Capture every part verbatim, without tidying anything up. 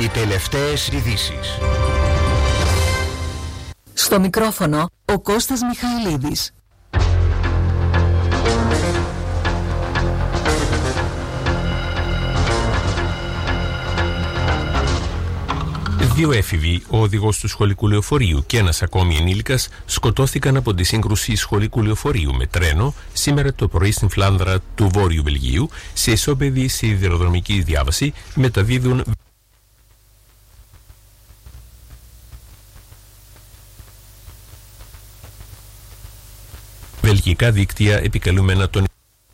Οι τελευταίες ειδήσεις. Στο μικρόφωνο ο Κώστας Μιχαηλίδης. Δύο έφηβοι, ο οδηγός του σχολικού λεωφορείου και ένας ακόμη ενήλικας, σκοτώθηκαν από τη σύγκρουση σχολικού λεωφορείου με τρένο σήμερα το πρωί στην Φλάνδρα του Βόρειου Βελγίου, σε ισόπεδη σιδηροδρομική διάβαση, μεταδίδουν βελγικά δίκτυα επικαλούμενα των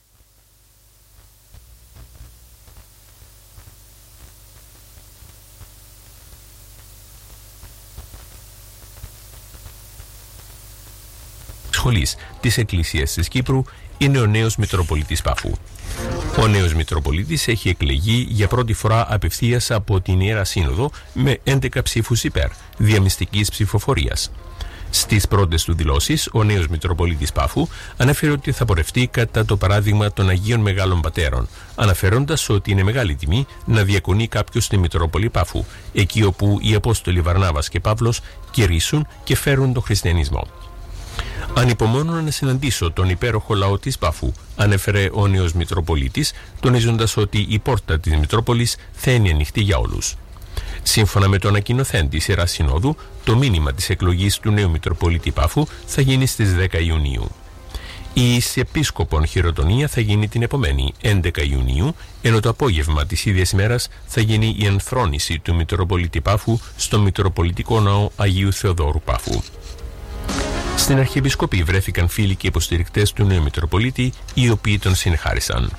σχολής της Εκκλησίας της Κύπρου είναι ο νέος Μητροπολίτης Πάφου. Ο νέος Μητροπολίτης έχει εκλεγεί για πρώτη φορά απευθείας από την Ιερά Σύνοδο με έντεκα ψήφους υπέρ, διαμυστικής ψηφοφορίας. Στις πρώτες του δηλώσεις, ο νέος Μητροπολίτης Πάφου ανέφερε ότι θα πορευτεί κατά το παράδειγμα των Αγίων Μεγάλων Πατέρων, αναφέροντας ότι είναι μεγάλη τιμή να διακονεί κάποιος στη Μητρόπολη Πάφου, εκεί όπου οι Απόστολοι Βαρνάβας και Παύλος κηρύσσουν και φέρουν τον χριστιανισμό. «Ανυπομονώ να συναντήσω τον υπέροχο λαό της Πάφου», ανέφερε ο νέος Μητροπολίτης, τονίζοντας ότι η πόρτα της Μητρόπολης θα είναι ανοιχτή για όλους. Σύμφωνα με τον ανακοινωθέν της Ιεράς Συνόδου, το μήνυμα της εκλογής του νέου Μητροπολίτη Πάφου θα γίνει στις δέκα Ιουνίου. Η εις επίσκοπον χειροτονία θα γίνει την επομένη έντεκα Ιουνίου, ενώ το απόγευμα της ίδιας ημέρας θα γίνει η ενθρόνηση του Μητροπολίτη Πάφου στο Μητροπολιτικό Ναό Αγίου Θεοδόρου Πάφου. Στην Αρχιεπισκοπή βρέθηκαν φίλοι και υποστηρικτές του νέου Μητροπολίτη, οι οποίοι τον συνεχάρισαν.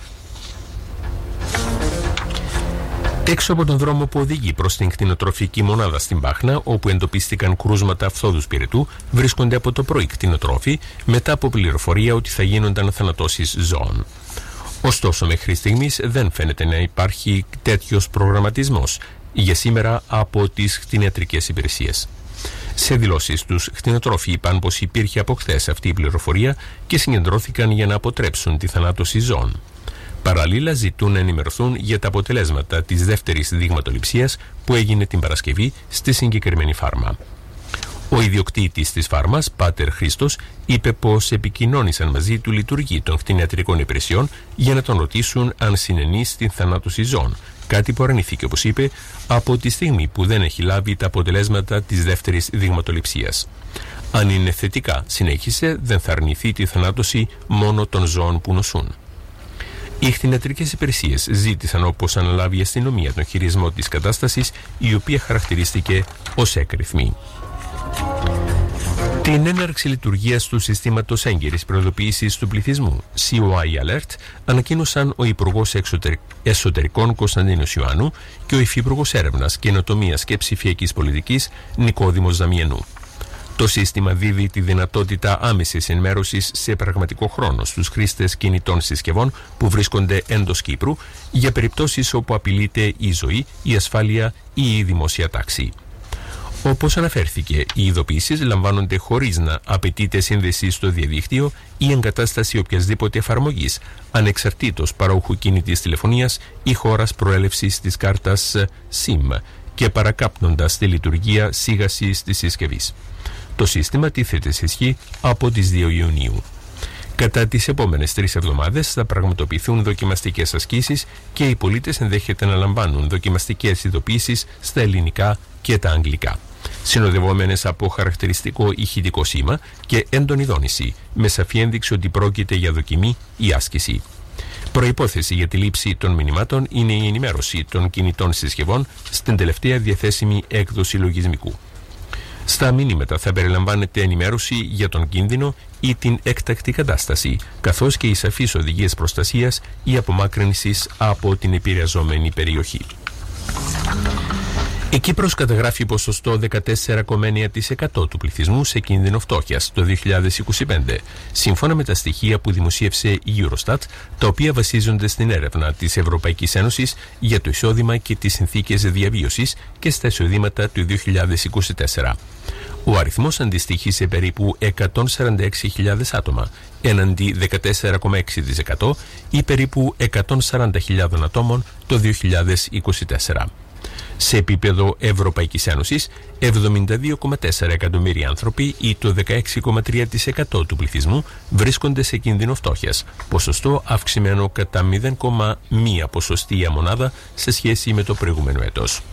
Έξω από τον δρόμο που οδηγεί προς την κτηνοτροφική μονάδα στην Πάχνα, όπου εντοπίστηκαν κρούσματα φθόδους πυρετού, βρίσκονται από το πρωί κτηνοτρόφοι, μετά από πληροφορία ότι θα γίνονταν θανατώσεις ζώων. Ωστόσο, μέχρι στιγμής δεν φαίνεται να υπάρχει τέτοιος προγραμματισμός για σήμερα από τις κτηνιατρικές υπηρεσίες. Σε δηλώσεις τους, κτηνοτρόφοι είπαν πως υπήρχε από χθες αυτή η πληροφορία και συγκεντρώθηκαν για να αποτρέψουν τη θανάτωση ζώων. Παραλλήλα, ζητούν να ενημερωθούν για τα αποτελέσματα της δεύτερης δειγματοληψίας που έγινε την Παρασκευή στη συγκεκριμένη φάρμα. Ο ιδιοκτήτης της φάρμας, Πάτερ Χρήστος, είπε πως επικοινώνησαν μαζί του λειτουργοί των κτηνιατρικών υπηρεσιών για να τον ρωτήσουν αν συνενεί στην θανάτωση ζώων, κάτι που αρνήθηκε, όπως είπε, από τη στιγμή που δεν έχει λάβει τα αποτελέσματα της δεύτερης δειγματοληψίας. Αν είναι θετικά, συνέχισε, δεν θα αρνηθεί τη θανάτωση μόνο των ζώων που νοσούν. Οι κτηνιατρικές υπηρεσίες ζήτησαν όπως αναλάβει η αστυνομία τον χειρισμό της κατάστασης, η οποία χαρακτηρίστηκε ως έκρηθμη. Την έναρξη λειτουργίας του συστήματος έγκαιρης προειδοποίησης του πληθυσμού, σι ο άι Alert, ανακοίνωσαν ο Υπουργός Εσωτερικών Κωνσταντίνος Ιωάννου και ο Υφυπουργός Έρευνας, Καινοτομίας και Ψηφιακής Πολιτικής Νικόδημος Δαμιανού. Το σύστημα δίδει τη δυνατότητα άμεσης ενημέρωσης σε πραγματικό χρόνο στους χρήστες κινητών συσκευών που βρίσκονται εντός Κύπρου για περιπτώσεις όπου απειλείται η ζωή, η ασφάλεια ή η δημόσια τάξη. Όπως αναφέρθηκε, οι ειδοποιήσεις λαμβάνονται χωρίς να απαιτείται σύνδεση στο διαδίκτυο ή εγκατάσταση οποιασδήποτε εφαρμογής, ανεξαρτήτως παρόχου κινητής τηλεφωνίας ή χώρας προέλευσης της κάρτας SIM και παρακάπτοντας τη λειτουργία σίγασης της συσκευής. Το σύστημα τίθεται σε ισχύ από τις δύο Ιουνίου. Κατά τις επόμενες τρεις εβδομάδες θα πραγματοποιηθούν δοκιμαστικές ασκήσεις και οι πολίτες ενδέχεται να λαμβάνουν δοκιμαστικές ειδοποιήσεις στα ελληνικά και τα αγγλικά, συνοδευόμενες από χαρακτηριστικό ηχητικό σήμα και έντονη δόνηση, με σαφή ένδειξη ότι πρόκειται για δοκιμή ή άσκηση. Προϋπόθεση για τη λήψη των μηνυμάτων είναι η ενημέρωση των κινητών συσκευών στην τελευταία διαθέσιμη έκδοση λογισμικού. Στα μηνύματα θα περιλαμβάνεται ενημέρωση για τον κίνδυνο ή την έκτακτη κατάσταση, καθώς και οι σαφείς οδηγίες προστασίας ή απομάκρυνσης από την επηρεαζόμενη περιοχή. Η Κύπρος καταγράφει ποσοστό δεκατέσσερα κόμμα εννέα τοις εκατό του πληθυσμού σε κίνδυνο φτώχειας το δύο χιλιάδες είκοσι πέντε, σύμφωνα με τα στοιχεία που δημοσίευσε η Eurostat, τα οποία βασίζονται στην έρευνα της Ευρωπαϊκής Ένωσης για το εισόδημα και τις συνθήκες διαβίωσης και στα εισοδήματα του δύο χιλιάδες είκοσι τέσσερα. Ο αριθμός αντιστοιχεί σε περίπου εκατόν σαράντα έξι χιλιάδες άτομα, έναντι δεκατέσσερα κόμμα έξι τοις εκατό ή περίπου εκατόν σαράντα χιλιάδες ατόμων το δύο χιλιάδες είκοσι τέσσερα. Σε επίπεδο Ευρωπαϊκής Ένωσης, εβδομήντα δύο κόμμα τέσσερα εκατομμύρια άνθρωποι ή το δεκαέξι κόμμα τρία τοις εκατό του πληθυσμού βρίσκονται σε κίνδυνο φτώχειας, ποσοστό αυξημένο κατά μηδέν κόμμα ένα ποσοστία μονάδα σε σχέση με το προηγούμενο έτος.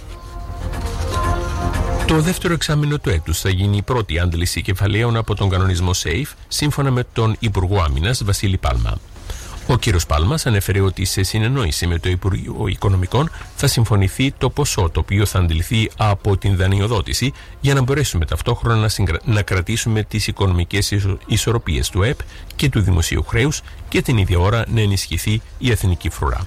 Το δεύτερο εξάμηνο του έτους θα γίνει η πρώτη άντληση κεφαλαίων από τον κανονισμό SAFE, σύμφωνα με τον Υπουργό Άμυνας Βασίλη Πάλμα. Ο κ. Πάλμας ανέφερε ότι σε συνεννόηση με το Υπουργείο Οικονομικών θα συμφωνηθεί το ποσό το οποίο θα αντιληφθεί από την δανειοδότηση για να μπορέσουμε ταυτόχρονα να, συγκρα... να κρατήσουμε τις οικονομικές ισο... ισορροπίες του ΕΠ και του δημοσίου χρέους και την ίδια ώρα να ενισχυθεί η εθνική φρουρά.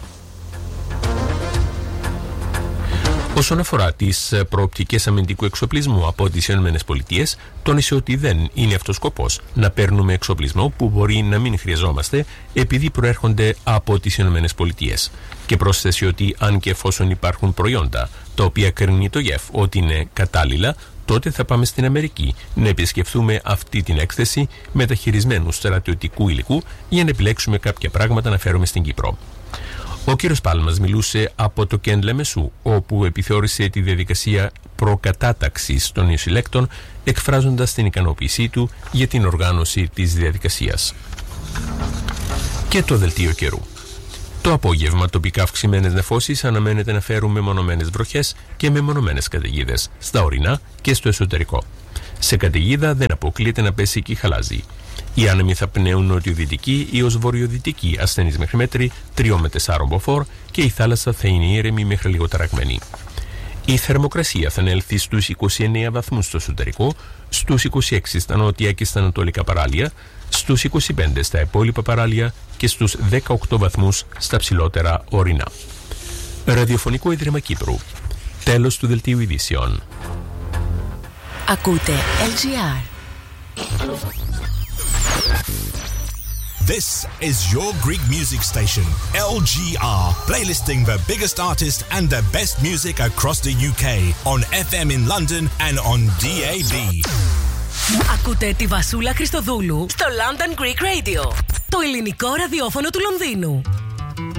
Όσον αφορά τις προοπτικές αμυντικού εξοπλισμού από τις ΗΠΑ, τόνισε ότι δεν είναι αυτός σκοπός να παίρνουμε εξοπλισμό που μπορεί να μην χρειαζόμαστε επειδή προέρχονται από τις ΗΠΑ. Και πρόσθεσε ότι αν και εφόσον υπάρχουν προϊόντα τα οποία κρίνει το ΓΕΦ ότι είναι κατάλληλα, τότε θα πάμε στην Αμερική να επισκεφθούμε αυτή την έκθεση μεταχειρισμένου στρατιωτικού υλικού για να επιλέξουμε κάποια πράγματα να φέρουμε στην Κύπρο. Ο κύριος Πάλμας μιλούσε από το Κεντ Λεμεσού, όπου επιθεώρησε τη διαδικασία προκατάταξης των νεοσυλλέκτων, εκφράζοντας την ικανοποίησή του για την οργάνωση της διαδικασίας. Και το δελτίο καιρού. Το απόγευμα τοπικά αυξημένες νεφώσεις αναμένεται να φέρουν μεμονωμένες βροχές και μεμονωμένες καταιγίδες στα ορεινά και στο εσωτερικό. Σε καταιγίδα δεν αποκλείεται να πέσει και χαλάζι. Οι άνεμοι θα πνέουν νοτιοδυτική ή ως βορειοδυτική ασθενείς μέχρι μέτρη τρία με τέσσερα μποφόρ και η θάλασσα θα είναι ήρεμη μέχρι λίγο ταραγμένη. Η θερμοκρασία θα ανέλθει στους είκοσι εννέα βαθμούς στο εσωτερικό, στους είκοσι έξι στα νότια και στα ανατολικά παράλια, στους είκοσι πέντε στα υπόλοιπα παράλια και στους δεκαοκτώ βαθμούς στα ψηλότερα ορεινά. Ραδιοφωνικό Ίδρυμα Κύπρου. Τέλος του δελτίου ειδήσεων. Ακούτε ελ τζι αρ. This is your Greek music station, L G R, playlisting the biggest artists and the best music across the U K on F M in London and on D A B. Ακούτε τη Βασούλα Χριστοδούλου στο London Greek Radio, το ελληνικό ραδιόφωνο του Λονδίνου.